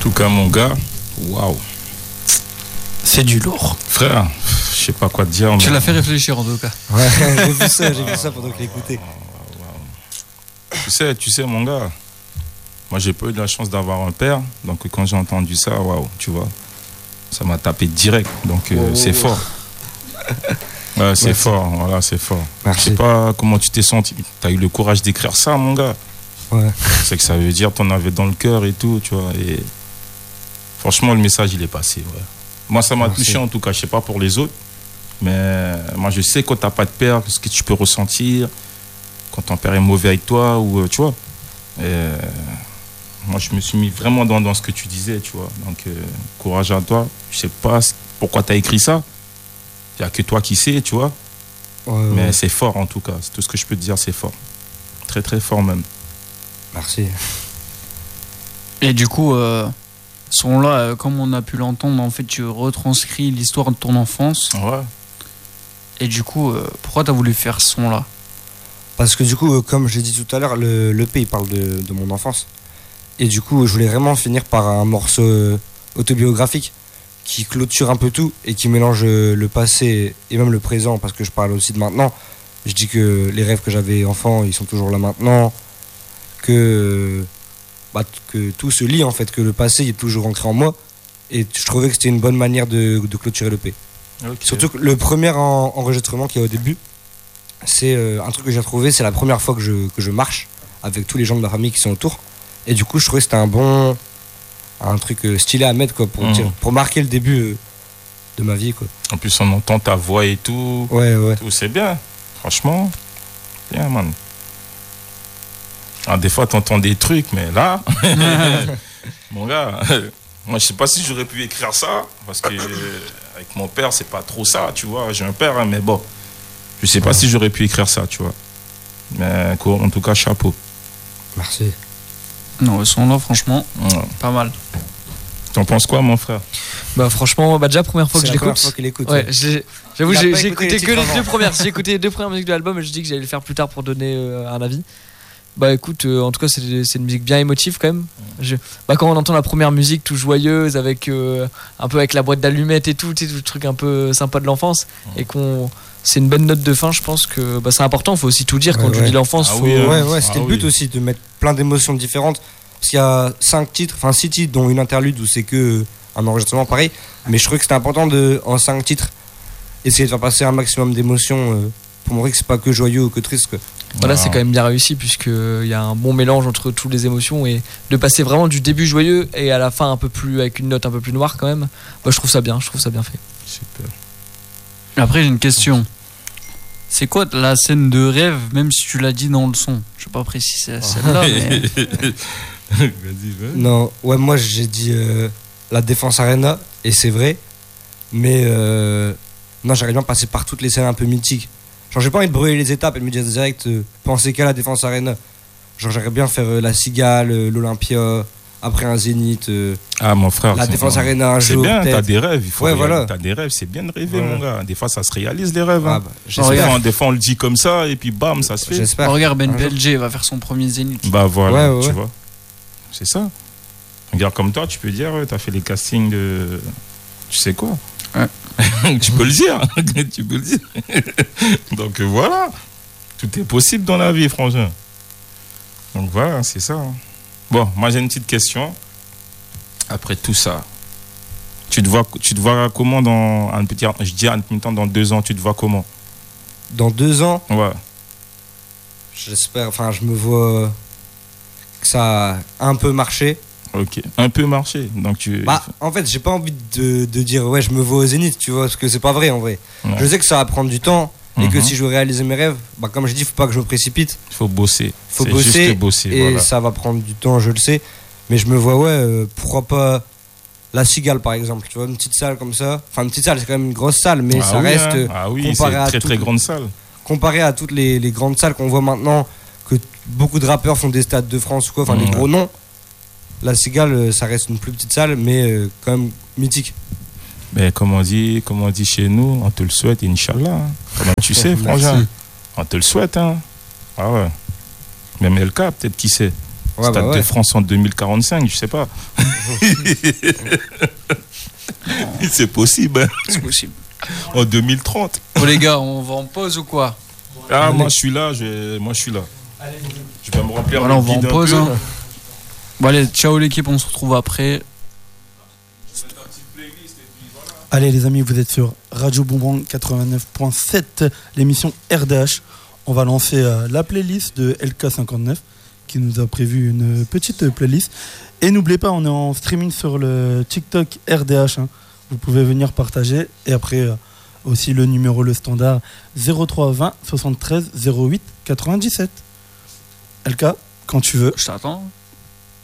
tout cas, mon gars, waouh. C'est du lourd. Frère, je sais pas quoi te dire. Tu l'as fait réfléchir en tout cas. Ouais, j'ai vu ça pendant que l'écoutais. Tu sais, mon gars, moi j'ai pas eu de la chance d'avoir un père, donc quand j'ai entendu ça, waouh, tu vois, ça m'a tapé direct, donc c'est fort. Ouais, c'est fort, voilà, c'est fort. Merci. Je sais pas comment tu t'es senti. T'as eu le courage d'écrire ça, mon gars. Ouais. C'est que ça veut dire t'en avais dans le cœur et tout, tu vois. Et franchement, le message, il est passé, ouais. Moi, ça m'a touché, en tout cas. Je sais pas pour les autres, mais moi, je sais quand t'as pas de père, ce que tu peux ressentir, quand ton père est mauvais avec toi, ou tu vois. Et moi, je me suis mis vraiment dans ce que tu disais, tu vois. Donc, courage à toi. Je sais pas pourquoi t'as écrit ça. Il n'y a que toi qui sais, tu vois. Mais c'est fort, en tout cas. C'est tout ce que je peux te dire, c'est fort. Très, très fort, même. Merci. Et du coup, son-là, comme on a pu l'entendre, en fait, tu retranscris l'histoire de ton enfance. Ouais. Et du coup, pourquoi t'as voulu faire ce son-là? Parce que du coup, comme j'ai dit tout à l'heure, l'EP, il parle de mon enfance. Et du coup, je voulais vraiment finir par un morceau autobiographique qui clôture un peu tout et qui mélange le passé et même le présent, parce que je parle aussi de maintenant. Je dis que les rêves que j'avais enfant, ils sont toujours là maintenant, que tout se lie en fait, que le passé il est toujours ancré en moi, et je trouvais que c'était une bonne manière de clôturer l'EP. Okay. Surtout que le premier enregistrement qu'il y a au début, c'est un truc que j'ai trouvé, c'est la première fois que je marche avec tous les gens de la famille qui sont autour, et du coup je trouvais que c'était un truc stylé à mettre, quoi, pour marquer le début de ma vie, quoi. En plus, on entend ta voix et tout. Ouais. Tout, c'est bien. Franchement, bien, man. Alors, des fois, t'entends des trucs, mais là, mon gars, moi, je sais pas si j'aurais pu écrire ça, parce que avec mon père, c'est pas trop ça, tu vois. J'ai un père, hein, mais bon, je sais pas si j'aurais pu écrire ça, tu vois. Mais en tout cas, chapeau. Merci. Non, le son-là, franchement, pas mal. T'en penses quoi, mon frère? Bah franchement, déjà première fois que je l'écoute. Ouais, j'avoue, j'ai écouté que les deux premières. J'ai écouté les deux premières musiques de l'album et je dis que j'allais le faire plus tard pour donner un avis. Bah écoute, en tout cas c'est une musique bien émotive quand même. Quand on entend la première musique tout joyeuse avec un peu avec la boîte d'allumettes et tout le truc un peu sympa de l'enfance, et c'est une bonne note de fin, je pense que c'est important, il faut aussi tout dire quand je dis l'enfance. C'était le but aussi, de mettre plein d'émotions différentes. Parce qu'il y a 6 titres, dont une interlude où c'est que un enregistrement pareil. Mais je trouvais que c'était important en 5 titres, essayer de faire passer un maximum d'émotions pour montrer que c'est pas que joyeux ou que triste, quoi. Voilà, c'est quand même bien réussi, puisqu'il y a un bon mélange entre toutes les émotions, et de passer vraiment du début joyeux et à la fin un peu plus, avec une note un peu plus noire quand même. Je trouve ça bien fait. Super. Après, j'ai une question. C'est quoi la scène de rêve, même si tu l'as dit dans le son? Je sais pas préciser celle-là, mais... Vas-y. Non, moi j'ai dit la Défense Arena, et c'est vrai, mais non, j'arrive bien à passer par toutes les scènes un peu mythiques. Genre, j'ai pas envie de brûler les étapes et de me dire direct pensez qu'à la Défense Arena. Genre, j'aimerais bien faire la Cigale, l'Olympia, après un Zénith. Mon frère, la Défense Arena un jour. C'est bien, peut-être. t'as des rêves. Voilà. T'as des rêves, c'est bien de rêver, mon gars. Des fois, ça se réalise, les rêves. Hein. Des fois, on le dit comme ça, et puis bam, ça se fait. J'espère. Regarde, Ben PLG va faire son premier Zénith. Bah voilà, tu vois. C'est ça. Regarde, comme toi, tu peux dire, t'as fait les castings de. Tu sais quoi? Ouais. Tu peux le dire. Tu peux le dire. Donc voilà. Tout est possible dans la vie, frangin. Donc voilà, c'est ça. Bon, moi j'ai une petite question. Après tout ça, tu te vois comment dans un petit temps, dans 2 ans, tu te vois comment? Dans 2 ans? Ouais. J'espère, je me vois que ça a un peu marché. Ok, un peu marché. Donc en fait, j'ai pas envie de dire je me vois au Zénith, tu vois, parce que c'est pas vrai en vrai. Ouais. Je sais que ça va prendre du temps et que si je veux réaliser mes rêves, comme je dis, faut pas que je me précipite. Il faut bosser. Juste bosser et voilà. Ça va prendre du temps, je le sais. Mais je me vois, pourquoi pas la Cigale par exemple, tu vois, une petite salle comme ça. Enfin, une petite salle, c'est quand même une grosse salle, mais ça reste. Comparé à très grande salle. Comparé à toutes les grandes salles qu'on voit maintenant, que beaucoup de rappeurs font des stades de France ou quoi, les gros noms. La Cigale, ça reste une plus petite salle, mais quand même mythique. Mais comme on dit chez nous, on te le souhaite, Inch'Allah. Hein. Comment tu sais, frangin? On te le souhaite, hein. Ah ouais. Même LK, peut-être, qui sait. Ouais, Stade de France en 2045, je sais pas. C'est possible. Hein. C'est possible. En 2030. Bon, les gars, on va en pause ou quoi? Ah, moi je suis là. Je vais me remplir. Voilà, le on va en bide un pause. peu. Hein. Bon, allez, ciao l'équipe, on se retrouve après. Allez les amis, vous êtes sur Radio Bonbon 89.7, l'émission RDH. On va lancer la playlist de LK59 qui nous a prévu une petite playlist. Et n'oubliez pas, on est en streaming sur le TikTok RDH. Hein. Vous pouvez venir partager. Et après, aussi le numéro, le standard 03 20 73 08 97. LK, quand tu veux. Je t'attends.